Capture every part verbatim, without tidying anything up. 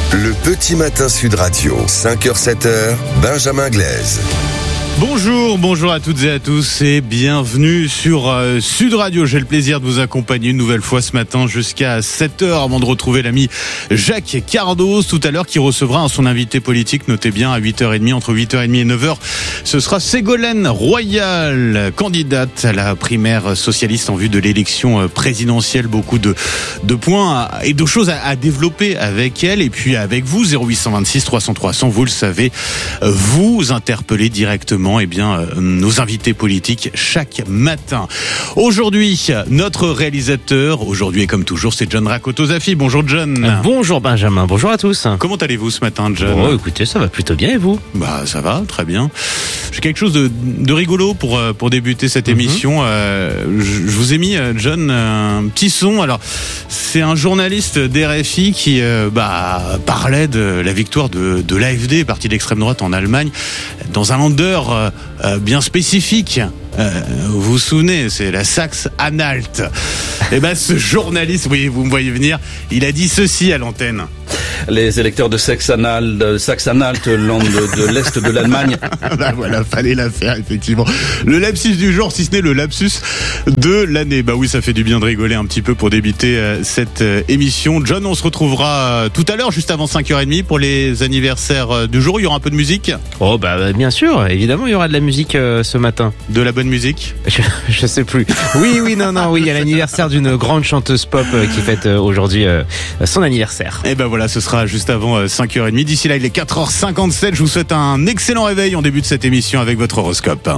Le petit matin Sud Radio, cinq heures sept heures, Benjamin Glaise. Bonjour, bonjour à toutes et à tous et bienvenue sur euh, Sud Radio. J'ai le plaisir de vous accompagner une nouvelle fois ce matin jusqu'à sept heures avant de retrouver l'ami Jacques Cardos tout à l'heure qui recevra son invité politique. Notez bien à huit heures trente, entre huit heures trente et neuf heures, ce sera Ségolène Royal, candidate à la primaire socialiste en vue de l'élection présidentielle. Beaucoup de, de points et de choses à, à développer avec elle et puis avec vous. zéro huit cent vingt-six trois cents trois cents, vous le savez, vous interpellez directement eh bien, euh, nos invités politiques chaque matin. Aujourd'hui, notre réalisateur, aujourd'hui et comme toujours, c'est John Rakotozafi. Bonjour John. Bonjour Benjamin, bonjour à tous. Comment allez-vous ce matin, John? Oh, écoutez, ça va plutôt bien et vous? Bah ça va, très bien. J'ai quelque chose de, de rigolo pour, pour débuter cette mm-hmm. émission. Euh, je, je vous ai mis, John, un petit son. Alors, c'est un journaliste d'R F I qui euh, bah, parlait de la victoire de, de l'A F D, parti d'extrême droite en Allemagne, dans un Länder euh, euh, bien spécifique. Euh, vous vous souvenez, c'est la Saxe-Anhalt. Et ben ce journaliste, oui, vous me voyez venir, il a dit ceci à l'antenne. Les électeurs de Saxe-Anhalt, de Saxe-Anhalt, land de, de l'Est de l'Allemagne. Ben voilà, fallait la faire, effectivement. Le lapsus du jour, si ce n'est le lapsus de l'année. Bah oui, ça fait du bien de rigoler un petit peu pour débuter euh, cette euh, émission. John, on se retrouvera euh, tout à l'heure, juste avant cinq heures trente, pour les anniversaires euh, du jour. Il y aura un peu de musique. Oh bah bien sûr, évidemment, il y aura de la musique euh, ce matin. De la bonne musique? Je, je sais plus. Oui, oui, non, non, oui, il y a l'anniversaire d'une grande chanteuse pop euh, qui fête euh, aujourd'hui euh, son anniversaire. Et ben voilà, ce sera juste avant cinq heures trente. D'ici là, il est quatre heures cinquante-sept. Je vous souhaite un excellent réveil. On débute cette émission avec votre horoscope.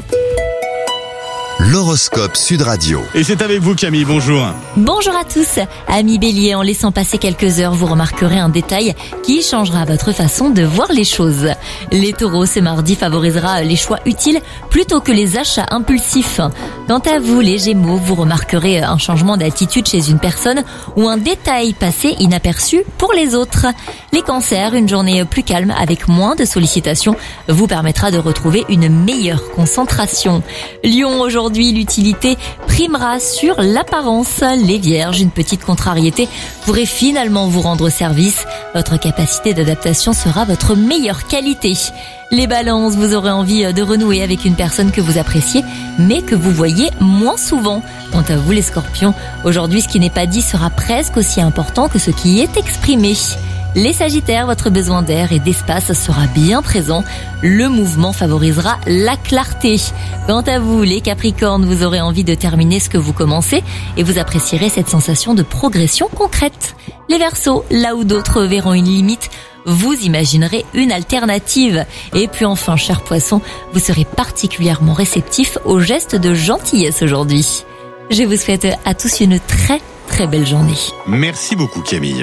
L'horoscope Sud Radio. Et c'est avec vous, Camille. Bonjour. Bonjour à tous. Amis Bélier, en laissant passer quelques heures, vous remarquerez un détail qui changera votre façon de voir les choses. Les taureaux, ce mardi favorisera les choix utiles plutôt que les achats impulsifs. Quant à vous, les gémeaux, vous remarquerez un changement d'attitude chez une personne ou un détail passé inaperçu pour les autres. Les cancers, une journée plus calme avec moins de sollicitations vous permettra de retrouver une meilleure concentration. Lion, aujourd'hui, Aujourd'hui, l'utilité primera sur l'apparence. Les vierges, une petite contrariété pourrait finalement vous rendre service. Votre capacité d'adaptation sera votre meilleure qualité. Les balances, vous aurez envie de renouer avec une personne que vous appréciez, mais que vous voyez moins souvent. Quant à vous, les scorpions, aujourd'hui, ce qui n'est pas dit sera presque aussi important que ce qui est exprimé. Les sagittaires, votre besoin d'air et d'espace sera bien présent. Le mouvement favorisera la clarté. Quant à vous, les capricornes, vous aurez envie de terminer ce que vous commencez et vous apprécierez cette sensation de progression concrète. Les verseaux, là où d'autres verront une limite, vous imaginerez une alternative. Et puis enfin, cher poisson, vous serez particulièrement réceptif aux gestes de gentillesse aujourd'hui. Je vous souhaite à tous une très très belle journée. Merci beaucoup, Camille.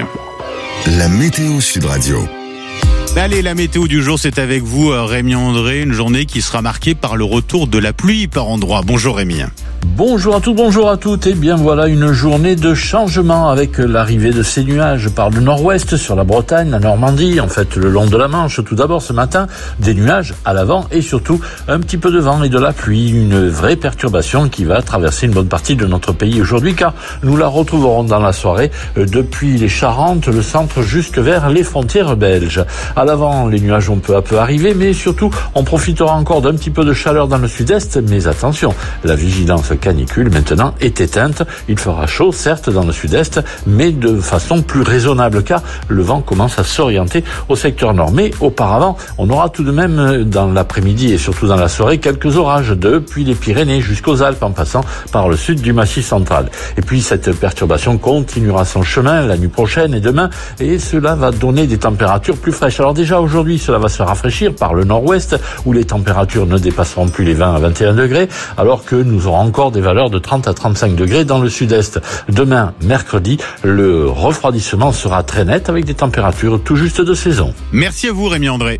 La météo Sud Radio. Allez, la météo du jour, c'est avec vous, Rémi André. Une journée qui sera marquée par le retour de la pluie par endroits. Bonjour Rémi. Bonjour à tous, bonjour à toutes. Et bien voilà une journée de changement avec l'arrivée de ces nuages par le nord-ouest sur la Bretagne, la Normandie, en fait le long de la Manche. Tout d'abord ce matin, des nuages à l'avant et surtout un petit peu de vent et de la pluie. Une vraie perturbation qui va traverser une bonne partie de notre pays aujourd'hui car nous la retrouverons dans la soirée depuis les Charentes, le centre jusque vers les frontières belges. À l'avant, les nuages vont peu à peu arriver, mais surtout on profitera encore d'un petit peu de chaleur dans le sud-est. Mais attention, la vigilance canicule maintenant est éteinte. Il fera chaud certes dans le sud-est, mais de façon plus raisonnable car le vent commence à s'orienter au secteur nord. Mais auparavant, on aura tout de même dans l'après-midi et surtout dans la soirée quelques orages depuis les Pyrénées jusqu'aux Alpes en passant par le sud du Massif central. Et puis cette perturbation continuera son chemin la nuit prochaine et demain et cela va donner des températures plus fraîches. Alors déjà aujourd'hui, cela va se rafraîchir par le nord-ouest où les températures ne dépasseront plus les vingt à vingt et un degrés alors que nous aurons encore des valeurs de trente à trente-cinq degrés dans le sud-est. Demain, mercredi, le refroidissement sera très net avec des températures tout juste de saison. Merci à vous Rémi André.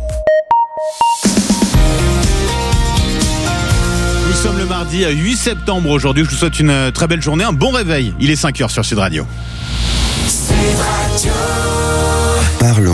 Nous sommes le mardi huit septembre aujourd'hui. Je vous souhaite une très belle journée, un bon réveil. Il est cinq heures sur Sud Radio. Sud Radio. Parlons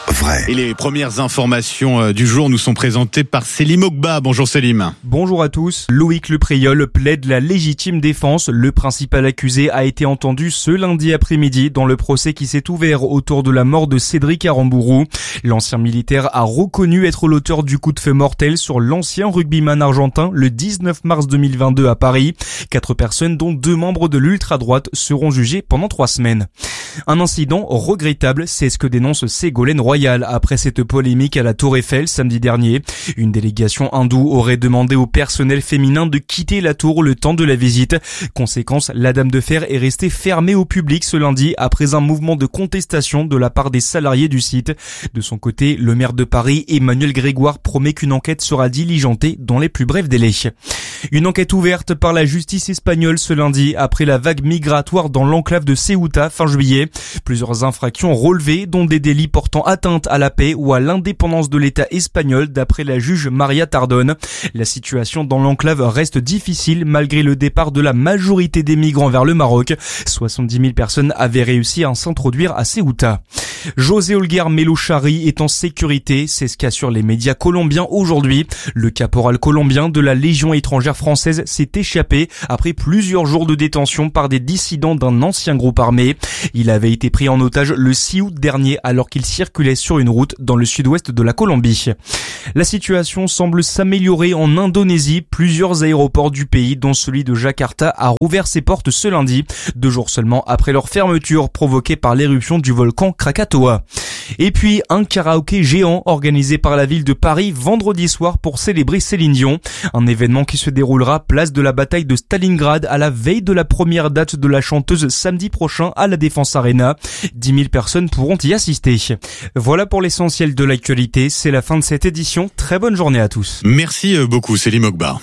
vrai. Et les premières informations du jour nous sont présentées par Selim Ogba. Bonjour Selim. Bonjour à tous. Loïc Lepriol plaide la légitime défense. Le principal accusé a été entendu ce lundi après-midi dans le procès qui s'est ouvert autour de la mort de Cédric Arambourou. L'ancien militaire a reconnu être l'auteur du coup de feu mortel sur l'ancien rugbyman argentin le dix-neuf mars deux mille vingt-deux à Paris. Quatre personnes, dont deux membres de l'ultra-droite, seront jugées pendant trois semaines. Un incident regrettable, c'est ce que dénonce Ségolène Royal après cette polémique à la Tour Eiffel samedi dernier. Une délégation hindoue aurait demandé au personnel féminin de quitter la tour le temps de la visite. Conséquence, la Dame de Fer est restée fermée au public ce lundi après un mouvement de contestation de la part des salariés du site. De son côté, le maire de Paris, Emmanuel Grégoire, promet qu'une enquête sera diligentée dans les plus brefs délais. Une enquête ouverte par la justice espagnole ce lundi après la vague migratoire dans l'enclave de Ceuta fin juillet. Plusieurs infractions relevées, dont des délits portant atteinte à la paix ou à l'indépendance de l'État espagnol d'après la juge Maria Tardón. La situation dans l'enclave reste difficile malgré le départ de la majorité des migrants vers le Maroc. soixante-dix mille personnes avaient réussi à s'introduire à Ceuta. José Olguer Melouchari est en sécurité, c'est ce qu'assurent les médias colombiens aujourd'hui. Le caporal colombien de la Légion étrangère française s'est échappé après plusieurs jours de détention par des dissidents d'un ancien groupe armé. Il avait été pris en otage le six août dernier alors qu'il circulait sur une route dans le sud-ouest de la Colombie. La situation semble s'améliorer en Indonésie. Plusieurs aéroports du pays, dont celui de Jakarta, a rouvert ses portes ce lundi, deux jours seulement après leur fermeture provoquée par l'éruption du volcan Krakatoa. Et puis un karaoké géant organisé par la ville de Paris vendredi soir pour célébrer Céline Dion. Un événement qui se déroulera place de la bataille de Stalingrad à la veille de la première date de la chanteuse samedi prochain à la Défense Arena. dix mille personnes pourront y assister. Voilà pour l'essentiel de l'actualité. C'est la fin de cette édition. Très bonne journée à tous. Merci beaucoup Selim Ogba.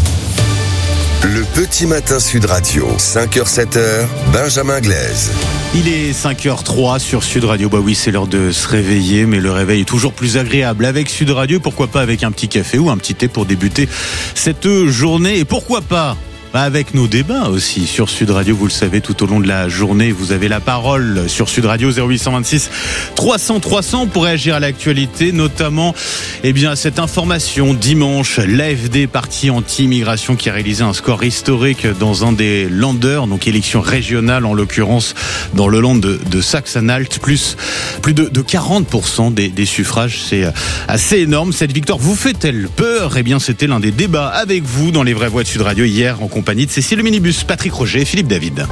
Le petit matin Sud Radio, cinq heures sept heures, Benjamin Glaise. Il est cinq heures trois sur Sud Radio. Bah oui, c'est l'heure de se réveiller, mais le réveil est toujours plus agréable avec Sud Radio. Pourquoi pas avec un petit café ou un petit thé pour débuter cette journée. Et pourquoi pas avec nos débats aussi sur Sud Radio, vous le savez, tout au long de la journée, vous avez la parole sur Sud Radio zéro huit cent vingt-six trois cents trois cents pour réagir à l'actualité, notamment eh bien cette information dimanche, l'A F D, parti anti-immigration, qui a réalisé un score historique dans un des Länder, donc élection régionale en l'occurrence dans le land de, de Saxe-Anhalt, plus plus de, de quarante pour cent des, des suffrages, c'est assez énorme. Cette victoire vous fait-elle peur? Eh bien, c'était l'un des débats avec vous dans les vraies voix de Sud Radio hier en compagnie de Cécile Le Minibus, Patrick Roger et Philippe David.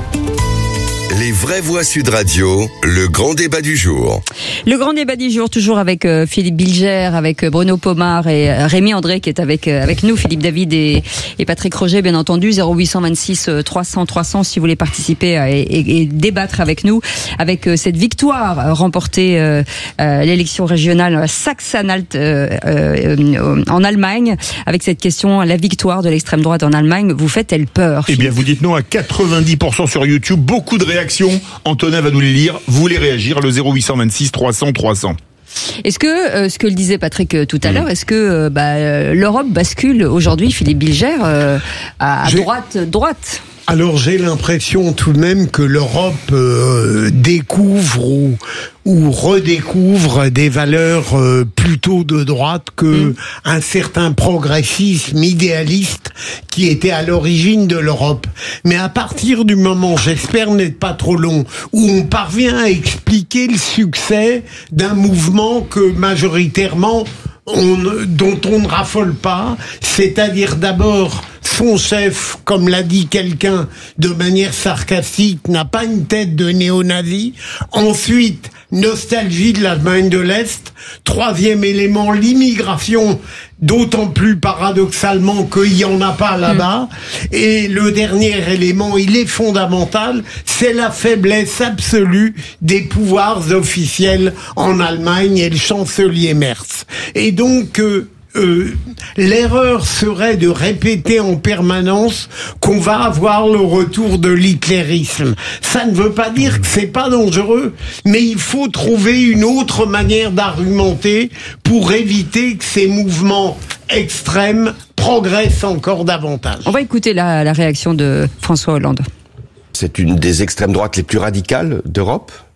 Les vraies voix Sud Radio, le grand débat du jour. Le grand débat du jour, toujours avec euh, Philippe Bilger, avec euh, Bruno Pomar et euh, Rémi André qui est avec euh, avec nous, Philippe David et, et Patrick Roger, bien entendu. zéro huit cent vingt-six trois cents trois cents si vous voulez participer euh, et, et, et débattre avec nous, avec euh, cette victoire euh, remportée euh, euh, l'élection régionale Saxe-Anhalt euh, euh, en Allemagne, avec cette question: la victoire de l'extrême droite en Allemagne vous fait-elle peur? Eh bien, vous dites non à quatre-vingt-dix pour cent sur YouTube, beaucoup de réactions. Antonin va nous les lire. Vous voulez réagir, le zéro huit cent vingt-six trois cents trois cents. Est-ce que, euh, ce que le disait Patrick euh, tout à mmh. l'heure, est-ce que euh, bah, euh, l'Europe bascule aujourd'hui, Philippe Bilger, euh, à, à droite, droite Alors j'ai l'impression tout de même que l'Europe euh, découvre ou, ou redécouvre des valeurs euh, plutôt de droite que mmh. un certain progressisme idéaliste qui était à l'origine de l'Europe. Mais à partir du moment, j'espère n'être pas trop long, où on parvient à expliquer le succès d'un mouvement que majoritairement on, dont on ne raffole pas, c'est-à-dire d'abord son chef, comme l'a dit quelqu'un de manière sarcastique, n'a pas une tête de néo-nazi. Ensuite, nostalgie de l'Allemagne de l'Est. Troisième élément, l'immigration, d'autant plus paradoxalement qu'il n'y en a pas là-bas. Mmh. Et le dernier élément, il est fondamental, c'est la faiblesse absolue des pouvoirs officiels en Allemagne et le chancelier Merz. Et donc, euh, Euh, l'erreur serait de répéter en permanence qu'on va avoir le retour de l'hitlérisme. Ça ne veut pas dire que c'est pas dangereux, mais il faut trouver une autre manière d'argumenter pour éviter que ces mouvements extrêmes progressent encore davantage. On va écouter la, la réaction de François Hollande. C'est une des extrêmes droites les plus radicales d'Europe.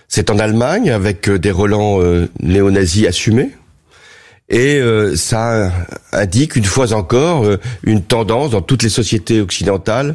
C'est en Allemagne avec des relents euh, néo-nazis assumés. Et euh, ça indique une fois encore euh, une tendance dans toutes les sociétés occidentales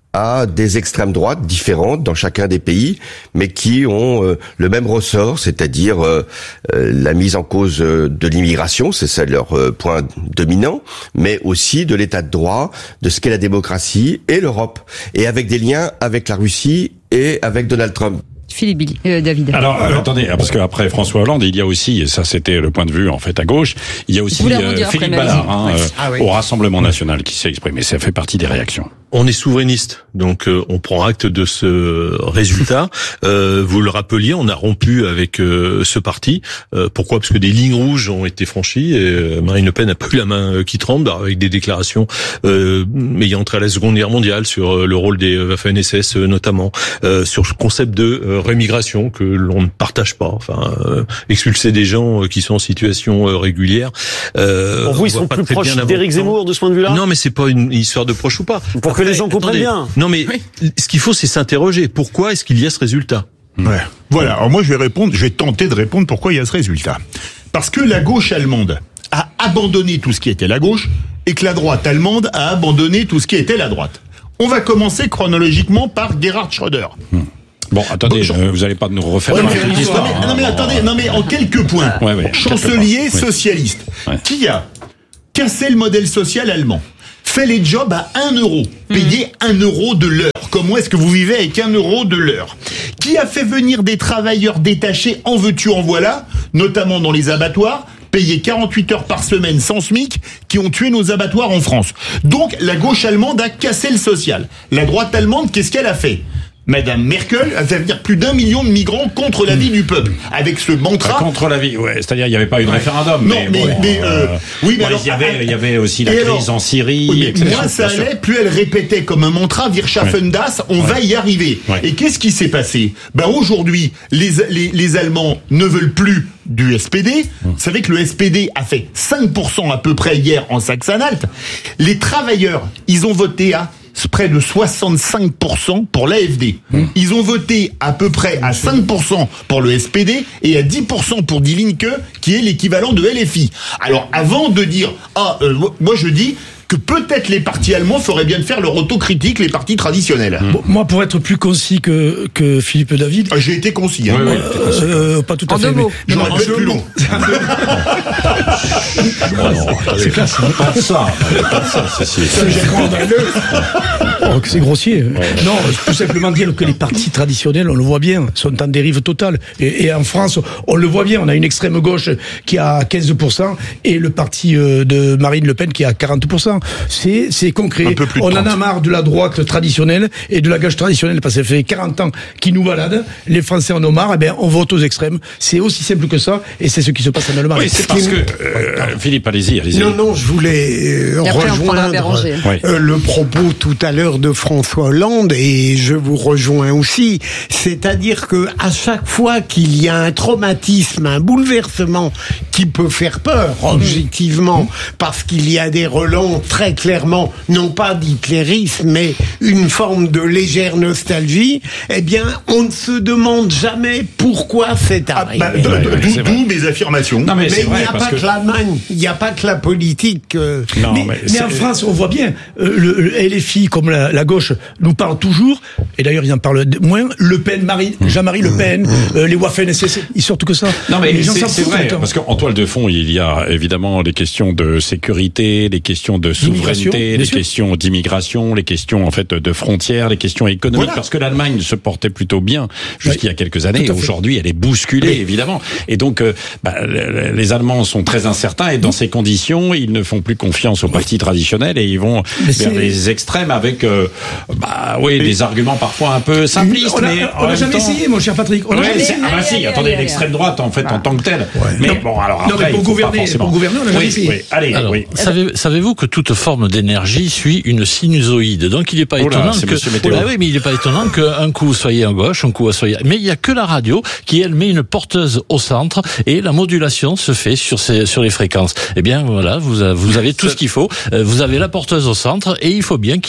à des extrêmes droites différentes dans chacun des pays, mais qui ont euh, le même ressort, c'est-à-dire euh, euh, la mise en cause euh, de l'immigration, c'est ça leur euh, point dominant, mais aussi de l'état de droit, de ce qu'est la démocratie et l'Europe, et avec des liens avec la Russie et avec Donald Trump. Philippe Billy, euh, David. Alors, alors attendez, parce qu'après François Hollande, il y a aussi, et ça c'était le point de vue en fait à gauche, il y a aussi euh, Philippe Ballard hein, euh, ah, oui. au Rassemblement National qui s'est exprimé. Ça fait partie des réactions. On est souverainiste, donc euh, on prend acte de ce résultat. Euh, vous le rappeliez, on a rompu avec euh, ce parti. Euh, pourquoi ? Parce que des lignes rouges ont été franchies et euh, Marine Le Pen n'a pas eu la main euh, qui tremble, avec des déclarations euh, ayant trait à la Seconde Guerre mondiale sur euh, le rôle des Waffen S S euh, notamment, euh, sur ce concept de euh, rémigration que l'on ne partage pas. Enfin, euh, expulser des gens euh, qui sont en situation euh, régulière. Euh, Pour vous, ils sont plus proches d'Éric Zemmour de ce point de vue-là ? Non, mais c'est pas une histoire de proche ou pas. Pour que les gens comprennent bien. Non, mais oui. ce qu'il faut, c'est s'interroger. Pourquoi est-ce qu'il y a ce résultat ? Ouais. Voilà. Alors moi, je vais répondre. Je vais tenter de répondre pourquoi il y a ce résultat. Parce que la gauche allemande a abandonné tout ce qui était la gauche et que la droite allemande a abandonné tout ce qui était la droite. On va commencer chronologiquement par Gerhard Schröder. Hmm. Bon, attendez, bon, euh, vous n'allez pas nous refaire ouais, la mais, histoire. Non, mais, hein, non, mais attendez, non mais en quelques points. Ouais, ouais, Chancelier quelques socialiste, ouais. qui a cassé le modèle social allemand, fait les jobs à un euro, payé un euro de l'heure. Comment est-ce que vous vivez avec un euro de l'heure ? Qui a fait venir des travailleurs détachés en veux-tu en voilà, notamment dans les abattoirs, payés quarante-huit heures par semaine sans SMIC, qui ont tué nos abattoirs en France. Donc la gauche allemande a cassé le social. La droite allemande, qu'est-ce qu'elle a fait ? Madame Merkel a fait venir plus d'un million de migrants contre l'avis du peuple, avec ce mantra. Contre l'avis, ouais. C'est-à-dire, il n'y avait pas eu de ouais. référendum. Non, mais, mais, bon, mais euh, euh, oui, mais bon, alors, il y avait, il y avait aussi la crise alors, en Syrie. Oui, et cetera. Moins ça allait, plus elle répétait comme un mantra, Wir schaffen das, on ouais. va y arriver. Ouais. Et qu'est-ce qui s'est passé ? Ben aujourd'hui, les, les, les Allemands ne veulent plus du S P D. Vous savez que le S P D a fait cinq pour cent à peu près hier en Saxe-Anhalt. Les travailleurs, ils ont voté à près de soixante-cinq pour cent pour l'A F D. Mmh. Ils ont voté à peu près à cinq pour cent pour le S P D et à dix pour cent pour Die Linke, qui est l'équivalent de L F I. Alors, avant de dire, ah, euh, moi je dis que peut-être les partis allemands feraient bien de faire leur autocritique, les partis traditionnels. Mmh. Bon, moi, pour être plus concis que, que Philippe David... Ah, j'ai été concis. Hein. Oui, oui, euh, concis. Euh, pas tout à en fait. Deux mots. J'aurais pu être plus long. C'est classe. Pas ça. Pas ça, c'est si. Oh, c'est grossier. Ouais. Non, tout simplement dire que les partis traditionnels, on le voit bien, sont en dérive totale. Et, et en France, on le voit bien, on a une extrême gauche qui a quinze pour cent et le parti de Marine Le Pen qui a quarante pour cent. C'est, c'est concret. On en a marre de la droite traditionnelle et de la gauche traditionnelle parce que ça fait quarante ans qu'ils nous baladent. Les Français en ont marre, et bien on vote aux extrêmes. C'est aussi simple que ça et c'est ce qui se passe en Allemagne. Oui, c'est parce que euh, Philippe, allez-y, allez-y. Non, non, je voulais euh, rejoindre euh, le propos tout à l'heure de François Hollande et je vous rejoins aussi. C'est-à-dire que à chaque fois qu'il y a un traumatisme, un bouleversement qui peut faire peur, objectivement, parce qu'il y a des relents très clairement, non pas d'hitlérisme, mais une forme de légère nostalgie, eh bien, on ne se demande jamais pourquoi c'est arrivé. Ah, bah, d'où mes affirmations. Non, mais, mais il n'y a pas que, que l'Allemagne, il n'y a pas que la politique. Euh... Non, mais, mais, mais en France, on voit bien, euh, le, le L F I, comme la, la gauche, nous parle toujours, et d'ailleurs, ils en parlent moins, Le Pen, Marie, Jean-Marie Le Pen, euh, les Waffen S S, ils sortent que ça. Non, mais les gens c'est, c'est vrai, parce qu'en toile de fond, il y a évidemment les questions de sécurité, les questions de souveraineté, les sûr. questions d'immigration, les questions en fait de frontières, les questions économiques, voilà. Parce que l'Allemagne se portait plutôt bien jusqu'il y a quelques années. Aujourd'hui, elle est bousculée, oui. évidemment. Et donc, euh, bah, les Allemands sont très incertains et dans ces conditions, ils ne font plus confiance aux partis traditionnels et ils vont mais vers c'est... les extrêmes avec, euh, bah oui, mais... des arguments parfois un peu simplistes. On a, mais on n'a jamais temps... essayé, mon cher Patrick. On ouais, a c'est... Ah bah si, attendez, l'extrême droite en fait ah. en tant que telle. Ouais. Mais non, bon, alors après, non, mais pour, gouverner, forcément... pour gouverner, on a jamais oui, essayé. Oui. Allez, alors, oui. Savez, savez-vous que toute forme d'énergie suit une sinusoïde. Donc il n'est pas oh là, étonnant que ah oui, mais il n'est pas étonnant qu'un coup vous soyez à gauche, un coup vous soyez. Mais il y a que la radio qui elle met une porteuse au centre et la modulation se fait sur ces sur les fréquences. Eh bien voilà, vous avez, vous avez tout ce qu'il faut. Vous avez la porteuse au centre et il faut bien qu'il y ait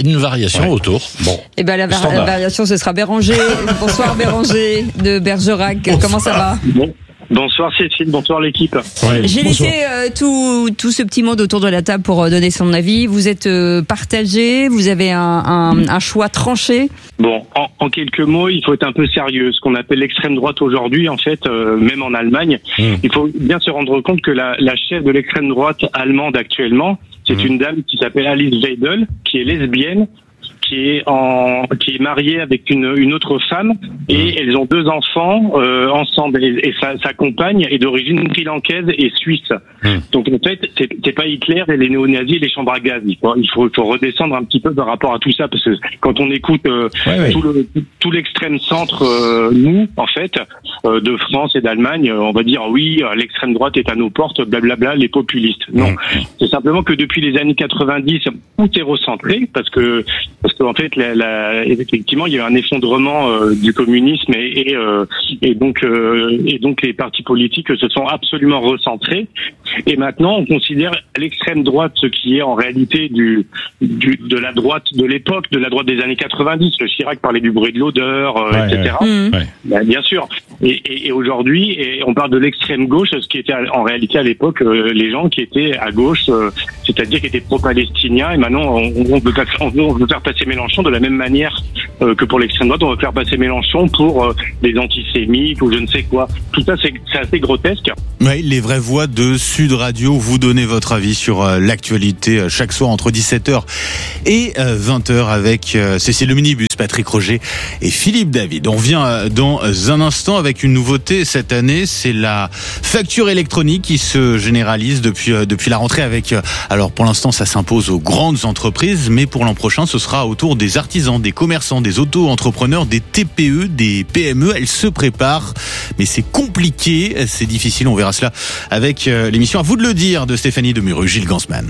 une variation ouais. autour. Bon. Eh ben la, var- la variation, ce sera Béranger. Bonsoir Béranger de Bergerac. Bonsoir. Comment ça va? Bon. Bonsoir Cécile, bonsoir l'équipe. Ouais, J'ai bonsoir. laissé euh, tout, tout ce petit monde autour de la table pour euh, donner son avis. Vous êtes euh, partagé, vous avez un, un, un choix tranché. Bon, en, en quelques mots, il faut être un peu sérieux. Ce qu'on appelle l'extrême droite aujourd'hui, en fait, euh, même en Allemagne, mmh. il faut bien se rendre compte que la, la chef de l'extrême droite allemande actuellement, c'est mmh. une dame qui s'appelle Alice Weidel, qui est lesbienne, qui est en qui est mariée avec une une autre femme et elles ont deux enfants euh, ensemble et, et sa, sa compagne est d'origine sri-lankaise et suisse. Mmh. Donc en fait c'est, c'est pas Hitler et les néo-nazis et les chambres à gaz. Il faut il faut, faut redescendre un petit peu par rapport à tout ça parce que quand on écoute euh, ouais, ouais. tout le tout l'extrême centre euh, nous en fait euh, de France et d'Allemagne, on va dire oui l'extrême droite est à nos portes, blablabla les populistes. Non, mmh. c'est simplement que depuis les années quatre-vingt-dix tout est recentré parce que parce que en fait, la, la, effectivement, il y a eu un effondrement euh, du communisme et, et, euh, et donc euh, et donc les partis politiques se sont absolument recentrés. Et maintenant, on considère l'extrême droite, ce qui est en réalité du, du de la droite de l'époque, de la droite des années quatre-vingt-dix. Le Chirac parlait du bruit de l'odeur, euh, ouais, et cetera. Ouais. Mmh. Ben, bien sûr. Et, et, et aujourd'hui, et on parle de l'extrême gauche, ce qui était en réalité à l'époque euh, les gens qui étaient à gauche, euh, c'est-à-dire qui étaient pro-palestiniens. Et maintenant, on, on, veut, on, veut, on veut faire passer Mélenchon de la même manière euh, que pour l'extrême droite, on va faire passer Mélenchon pour euh, des antisémites ou je ne sais quoi. Tout ça, c'est, c'est assez grotesque. Oui, les vraies voix de Sud Radio, vous donnez votre avis sur euh, l'actualité euh, chaque soir entre dix-sept heures et euh, vingt heures avec euh, Cécile Le Minibus, Patrick Roger et Philippe David. On revient euh, dans un instant avec une nouveauté cette année, c'est la facture électronique qui se généralise depuis euh, depuis la rentrée avec, euh, alors pour l'instant ça s'impose aux grandes entreprises, mais pour l'an prochain ce sera autour des artisans, des commerçants, des auto-entrepreneurs, des T P E, des P M E. Elles se préparent, mais c'est compliqué, c'est difficile. On verra cela avec l'émission À vous de le dire de Stéphanie Demuru, Gilles Gansman.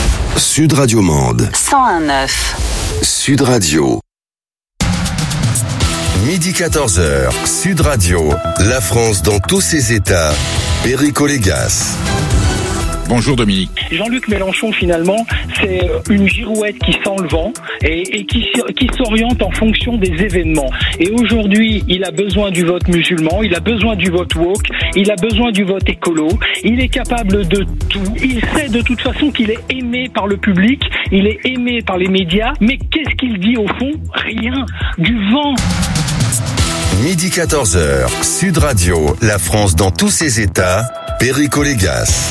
Sud Radio Mende. cent un neuf. Sud Radio. Midi quatorze heures, Sud Radio. La France dans tous ses états. Perico Légas. Bonjour Dominique. Jean-Luc Mélenchon, finalement, c'est une girouette qui sent le vent et, et qui, qui s'oriente en fonction des événements. Et aujourd'hui, il a besoin du vote musulman, il a besoin du vote woke, il a besoin du vote écolo, il est capable de tout. Il sait de toute façon qu'il est aimé par le public, il est aimé par les médias, mais qu'est-ce qu'il dit au fond? Rien. Du vent. Midi quatorze heures, Sud Radio, la France dans tous ses états, Perico Légas.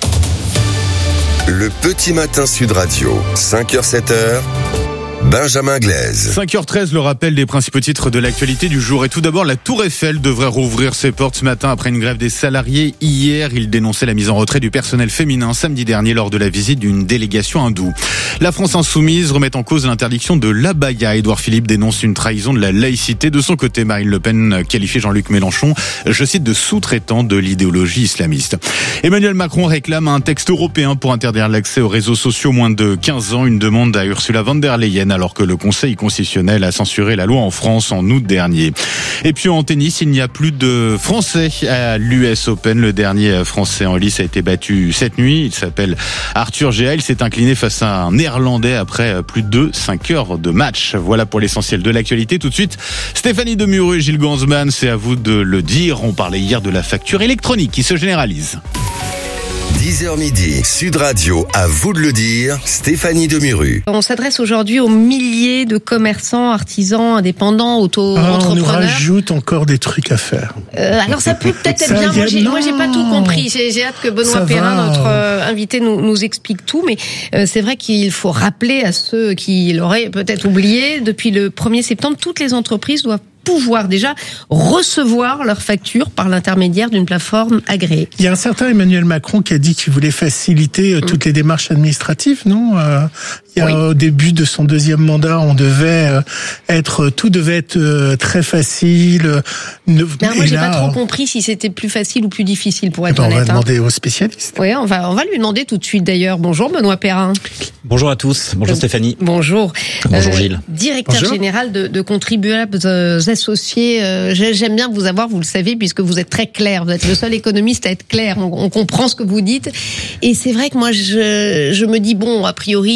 Le petit matin Sud Radio, cinq heures sept heures, Benjamin Glaise. cinq heures treize, le rappel des principaux titres de l'actualité du jour. Et tout d'abord, la Tour Eiffel devrait rouvrir ses portes ce matin après une grève des salariés. Hier, ils dénonçaient la mise en retrait du personnel féminin samedi dernier lors de la visite d'une délégation hindoue. La France insoumise remet en cause l'interdiction de l'abaya. Édouard Philippe dénonce une trahison de la laïcité. De son côté, Marine Le Pen qualifie Jean-Luc Mélenchon, je cite, de sous-traitant de l'idéologie islamiste. Emmanuel Macron réclame un texte européen pour interdire l'accès aux réseaux sociaux moins de quinze ans. Une demande à Ursula von der Leyen alors que le Conseil constitutionnel a censuré la loi en France en août dernier. Et puis en tennis, il n'y a plus de Français à l'U S Open. Le dernier Français en lice a été battu cette nuit. Il s'appelle Arthur Géa. Il s'est incliné face à un Néerlandais après plus de cinq heures de match. Voilà pour l'essentiel de l'actualité. Tout de suite, Stéphanie Demuru et Gilles Gansman, c'est à vous de le dire. On parlait hier de la facture électronique qui se généralise. dix heures midi, Sud Radio, à vous de le dire, Stéphanie Demuru. On s'adresse aujourd'hui aux milliers de commerçants, artisans, indépendants, auto-entrepreneurs. Ah, on nous rajoute encore des trucs à faire. Euh, alors ça peut peut-être être bien. Moi j'ai, moi, j'ai pas tout compris. J'ai, j'ai hâte que Benoît Perrin, notre euh, invité, nous, nous explique tout. Mais euh, c'est vrai qu'il faut rappeler à ceux qui l'auraient peut-être oublié, depuis le premier septembre, toutes les entreprises doivent pouvoir déjà recevoir leurs factures par l'intermédiaire d'une plateforme agréée. Il y a un certain Emmanuel Macron qui a dit qu'il voulait faciliter euh, toutes les démarches administratives, non euh, il y a, oui. Au début de son deuxième mandat, on devait euh, être, tout devait être euh, très facile. Ne, non, moi, j'ai là, pas trop compris si c'était plus facile ou plus difficile pour être ben, honnête. On va hein. demander aux spécialistes. Oui, on va, on va lui demander tout de suite d'ailleurs. Bonjour Benoît Perrin. Bonjour à tous. Bonjour euh, Stéphanie. Bonjour. Bonjour euh, Gilles. Directeur Bonjour. général de, de contribuables euh, associés. Euh, j'aime bien vous avoir, vous le savez, puisque vous êtes très clair. Vous êtes le seul économiste à être clair. On, on comprend ce que vous dites. Et c'est vrai que moi, je, je me dis, bon, a priori, une fois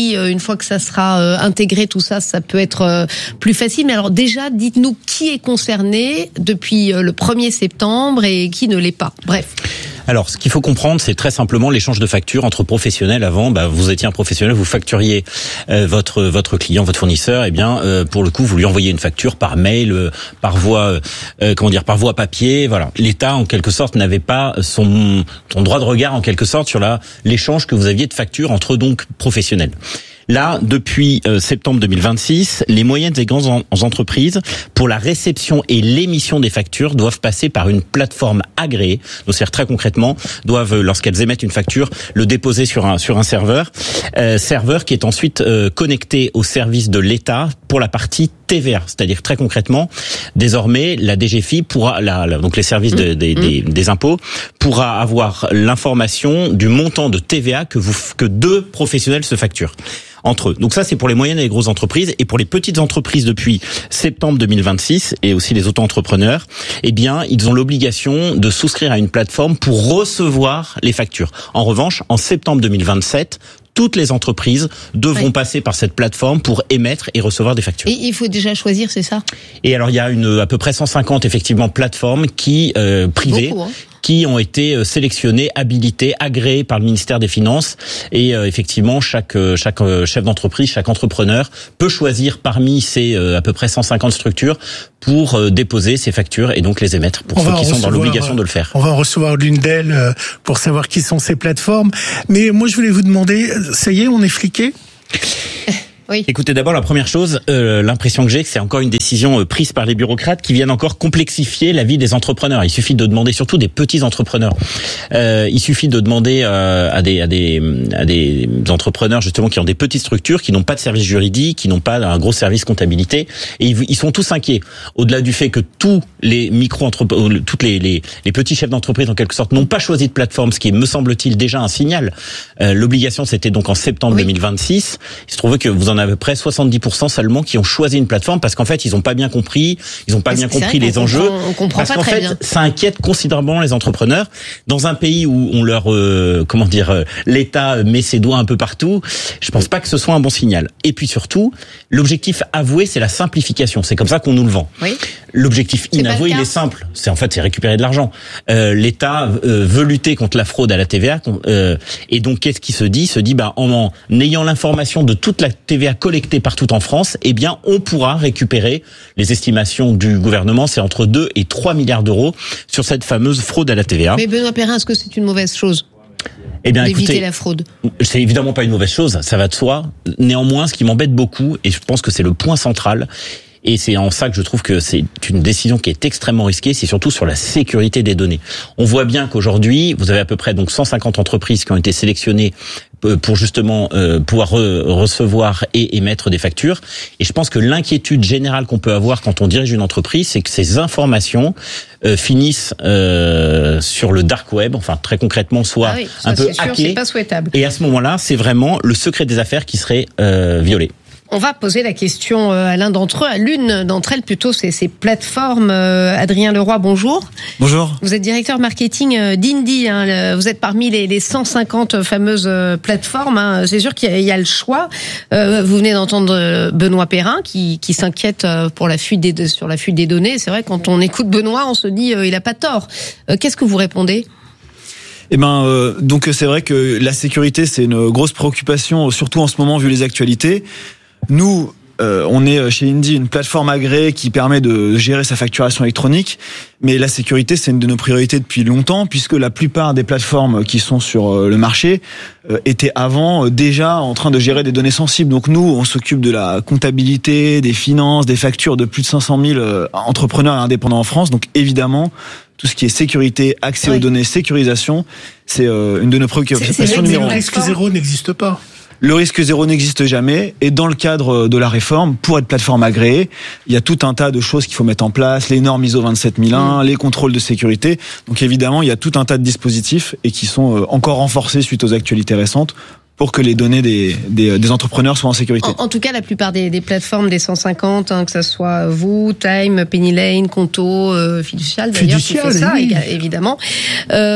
fois que ça sera euh, intégré, tout ça, ça peut être euh, plus facile. Mais alors déjà, dites-nous qui est concerné depuis euh, le premier septembre et qui ne l'est pas. Bref. Alors, ce qu'il faut comprendre, c'est très simplement l'échange de factures entre professionnels. Avant, bah, vous étiez un professionnel, vous facturiez euh, votre votre client, votre fournisseur. Eh bien, euh, pour le coup, vous lui envoyez une facture par mail, euh, par voie, euh, comment dire, par voie papier. Voilà. L'État, en quelque sorte, n'avait pas son, son droit de regard, en quelque sorte, sur la l'échange que vous aviez de factures entre donc professionnels. Là, depuis euh, septembre deux mille vingt-six, les moyennes et grandes en- entreprises, pour la réception et l'émission des factures, doivent passer par une plateforme agréée. Donc, c'est-à-dire très concrètement, doivent, euh, lorsqu'elles émettent une facture, le déposer sur un sur un serveur, euh, serveur qui est ensuite euh, connecté au service de l'État pour la partie T V A. C'est-à-dire très concrètement, désormais, la D G F I pourra, la, la, donc les services de, des, des, des impôts, pourra avoir l'information du montant de T V A que vous que deux professionnels se facturent entre eux. Donc ça, c'est pour les moyennes et les grosses entreprises. Et pour les petites entreprises, depuis septembre deux mille vingt-six, et aussi les auto-entrepreneurs, eh bien, ils ont l'obligation de souscrire à une plateforme pour recevoir les factures. En revanche, en septembre deux mille vingt-sept, toutes les entreprises devront oui. passer par cette plateforme pour émettre et recevoir des factures. Et il faut déjà choisir, c'est ça ? Et alors, il y a une, à peu près cent cinquante, effectivement, plateformes qui, euh, privées, Beaucoup, hein. qui ont été sélectionnées, habilitées, agréées par le ministère des Finances. Et euh, effectivement, chaque chaque chef d'entreprise, chaque entrepreneur peut choisir parmi ces euh, à peu près cent cinquante structures pour euh, déposer ses factures et donc les émettre pour on ceux qui sont recevoir, dans l'obligation de le faire. On va en recevoir l'une d'elles euh, pour savoir qui sont ces plateformes. Mais moi, je voulais vous demander, ça y est, on est fliqué ? Oui. Écoutez, d'abord, la première chose, euh, l'impression que j'ai, que c'est encore une décision euh, prise par les bureaucrates qui viennent encore complexifier la vie des entrepreneurs. Il suffit de demander, surtout des petits entrepreneurs. Euh, il suffit de demander euh, à des à des à des entrepreneurs justement qui ont des petites structures, qui n'ont pas de service juridique, qui n'ont pas un gros service comptabilité, et ils, ils sont tous inquiets. Au-delà du fait que tous les micro-entrepreneurs, toutes les, les les petits chefs d'entreprise en quelque sorte n'ont pas choisi de plateforme, ce qui est, me semble-t-il, déjà un signal. Euh, l'obligation, c'était donc en septembre oui. deux mille vingt-six. Il se trouvait que vous en à peu près soixante-dix pour cent seulement qui ont choisi une plateforme parce qu'en fait ils n'ont pas bien compris, ils n'ont pas bien compris les enjeux. On comprend parce pas qu'en très fait bien. Ça inquiète considérablement les entrepreneurs dans un pays où on leur euh, comment dire euh, l'État met ses doigts un peu partout. Je pense pas que ce soit un bon signal. Et puis surtout, l'objectif avoué, c'est la simplification. C'est comme ça qu'on nous le vend. Oui. L'objectif inavoué, il est simple. C'est en fait c'est récupérer de l'argent. Euh, L'État euh, veut lutter contre la fraude à la T V A euh, et donc qu'est-ce qui se dit? Il se dit bah en, en ayant l'information de toute la T V A collectée partout en France, eh bien, on pourra récupérer, les estimations du gouvernement, c'est entre deux et trois milliards d'euros sur cette fameuse fraude à la T V A. Mais Benoît Perrin, est-ce que c'est une mauvaise chose? Eh bien, d'éviter écoutez, la fraude. C'est évidemment pas une mauvaise chose, ça va de soi. Néanmoins, ce qui m'embête beaucoup, et je pense que c'est le point central, et c'est en ça que je trouve que c'est une décision qui est extrêmement risquée, c'est surtout sur la sécurité des données. On voit bien qu'aujourd'hui, vous avez à peu près donc cent cinquante entreprises qui ont été sélectionnées pour justement euh, pouvoir re- recevoir et émettre des factures. Et je pense que l'inquiétude générale qu'on peut avoir quand on dirige une entreprise, c'est que ces informations euh, finissent euh, sur le dark web, enfin très concrètement, soit ah oui, ça, un peu c'est sûr, hackées. C'est pas souhaitable. Et à ce moment-là, c'est vraiment le secret des affaires qui serait euh, violé. On va poser la question à l'un d'entre eux, à l'une d'entre elles plutôt, c'est ces plateformes. Adrien Leroy, bonjour. Bonjour. Vous êtes directeur marketing d'Indy. Hein. Vous êtes parmi les, les cent cinquante fameuses plateformes. Hein. C'est sûr qu'il y a, il y a le choix. Euh, vous venez d'entendre Benoît Perrin qui, qui s'inquiète pour la fuite des, sur la fuite des données. C'est vrai, quand on écoute Benoît, on se dit euh, il a pas tort. Euh, qu'est-ce que vous répondez ? Eh ben, euh, donc c'est vrai que la sécurité, c'est une grosse préoccupation, surtout en ce moment vu les actualités. Nous, euh, on est chez Indy une plateforme agréée qui permet de gérer sa facturation électronique, mais la sécurité, c'est une de nos priorités depuis longtemps, puisque la plupart des plateformes qui sont sur le marché euh, étaient avant euh, déjà en train de gérer des données sensibles. Donc nous, on s'occupe de la comptabilité, des finances, des factures de plus de cinq cent mille euh, entrepreneurs et indépendants en France. Donc évidemment, tout ce qui est sécurité, accès oui. aux données, sécurisation, c'est euh, une de nos préoccupations numéro un. Le risque zéro n'existe pas. Le risque zéro n'existe jamais, et dans le cadre de la réforme, pour être plateforme agréée, il y a tout un tas de choses qu'il faut mettre en place, les normes I S O vingt-sept mille un, mmh. les contrôles de sécurité. Donc évidemment, il y a tout un tas de dispositifs et qui sont encore renforcés suite aux actualités récentes pour que les données des, des, des entrepreneurs soient en sécurité. En, en tout cas, la plupart des, des plateformes des cent cinquante, hein, que ce soit vous, Time, Penny Lane, Conto, euh, Fiducial, d'ailleurs, qui fait ça, oui. évidemment, euh,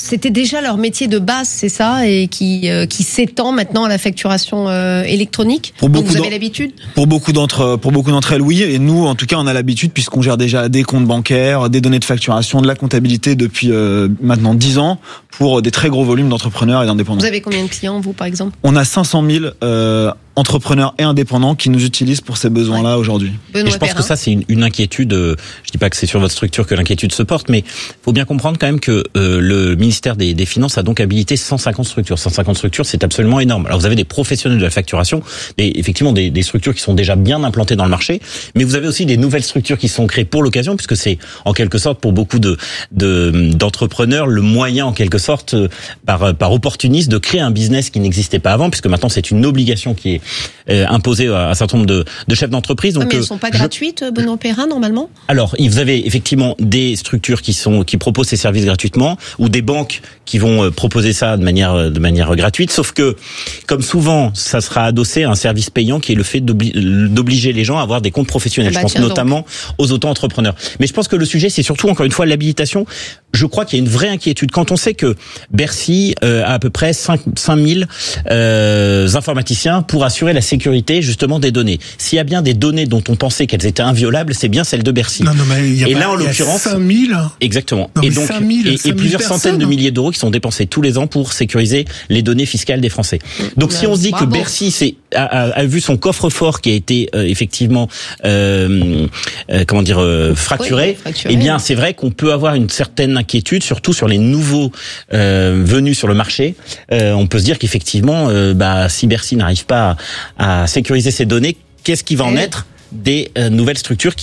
c'était déjà leur métier de base, c'est ça, et qui euh, qui s'étend maintenant à la facturation euh, électronique. Pour Donc beaucoup vous avez d'en- l'habitude. Pour beaucoup d'entre pour beaucoup d'entre elles, oui. Et nous, en tout cas, on a l'habitude puisqu'on gère déjà des comptes bancaires, des données de facturation, de la comptabilité depuis euh, maintenant dix ans pour des très gros volumes d'entrepreneurs et d'indépendants. Vous avez combien de clients, vous, par exemple? On a cinq cent mille euh, entrepreneurs et indépendants qui nous utilisent pour ces besoins-là aujourd'hui. Et je pense que ça, c'est une, une inquiétude. euh, Je dis pas que c'est sur votre structure que l'inquiétude se porte, mais faut bien comprendre quand même que euh, le ministère des, des Finances a donc habilité cent cinquante structures. cent cinquante structures, c'est absolument énorme. Alors vous avez des professionnels de la facturation, des, effectivement des, des structures qui sont déjà bien implantées dans le marché, mais vous avez aussi des nouvelles structures qui sont créées pour l'occasion, puisque c'est en quelque sorte pour beaucoup de, de d'entrepreneurs le moyen en quelque sorte euh, par par opportunisme de créer un business qui n'existait pas avant, puisque maintenant c'est une obligation qui est euh, imposée à un certain nombre de, de chefs d'entreprise. Ah, Donc mais elles euh, sont pas je- gratuites, Benoît Perrin, normalement? Alors, vous avez effectivement des structures qui sont qui proposent ces services gratuitement, ou des banques qui vont euh, proposer ça de manière de manière gratuite. Sauf que, comme souvent, ça sera adossé à un service payant qui est le fait d'obli- d'obliger les gens à avoir des comptes professionnels. Ah bah je pense tiens donc. notamment aux auto-entrepreneurs. Mais je pense que le sujet, c'est surtout encore une fois l'habilitation. Je crois qu'il y a une vraie inquiétude quand on sait que Bercy euh, a à peu près cinq mille euh, informaticiens pour assurer la sécurité justement des données. S'il y a bien des données dont on pensait qu'elles étaient inviolables, c'est bien celles de Bercy. Non, non, mais il y a et pas- là, en il y a l'occurrence, cinq mille. exactement. Non, et mais donc, cinq mille, et, et cinq mille plusieurs centaines de personnes. milliers d'euros qui sont dépensés tous les ans pour sécuriser les données fiscales des Français. Donc, si Ben, on se dit bravo. que Bercy c'est, a, a, a vu son coffre-fort qui a été euh, effectivement, euh, euh, comment dire, euh, fracturé, Oui, fracturé, eh bien, oui. c'est vrai qu'on peut avoir une certaine inquiétude, surtout sur les nouveaux euh, venus sur le marché. Euh, on peut se dire qu'effectivement, euh, bah, si Bercy n'arrive pas à, à sécuriser ces données, qu'est-ce qui va en Eh. être des euh, nouvelles structures qui